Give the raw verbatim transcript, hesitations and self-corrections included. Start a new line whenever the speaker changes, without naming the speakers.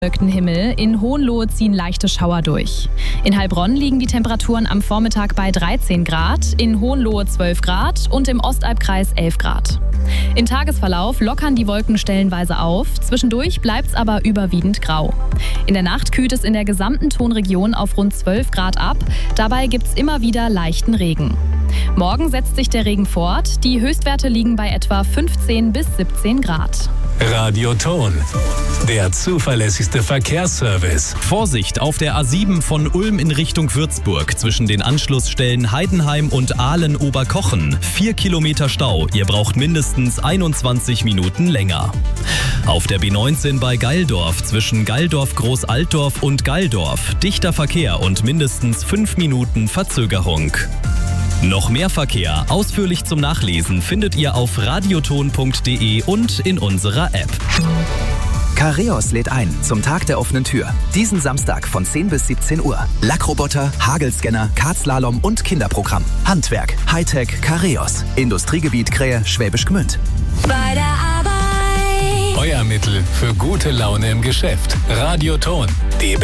bewölkten Himmel. In Hohenlohe ziehen leichte Schauer durch. In Heilbronn liegen die Temperaturen am Vormittag bei dreizehn Grad, in Hohenlohe zwölf Grad und im Ostalbkreis elf Grad. Im Tagesverlauf lockern die Wolken stellenweise auf, zwischendurch bleibt es aber überwiegend grau. In der Nacht kühlt es in der gesamten Tonregion auf rund zwölf Grad ab, dabei gibt es immer wieder leichten Regen. Morgen setzt sich der Regen fort, die Höchstwerte liegen bei etwa fünfzehn bis siebzehn Grad.
Radioton, der zuverlässigste Verkehrsservice.
Vorsicht auf der A sieben von Ulm in Richtung Würzburg zwischen den Anschlussstellen Heidenheim und Ahlen-Oberkochen. Vier Kilometer Stau, ihr braucht mindestens einundzwanzig Minuten länger. Auf der B neunzehn bei Geildorf zwischen Geildorf-Großaltdorf und Geildorf. Dichter Verkehr und mindestens fünf Minuten Verzögerung. Noch mehr Verkehr, ausführlich zum Nachlesen, findet ihr auf radioton punkt de und in unserer App.
Careos lädt ein zum Tag der offenen Tür. Diesen Samstag von zehn bis siebzehn Uhr. Lackroboter, Hagelscanner, Kartslalom und Kinderprogramm. Handwerk, Hightech, Careos. Industriegebiet Krähe, Schwäbisch Gmünd.
Bei der Arbeit.
Euer Mittel für gute Laune im Geschäft. Radioton, die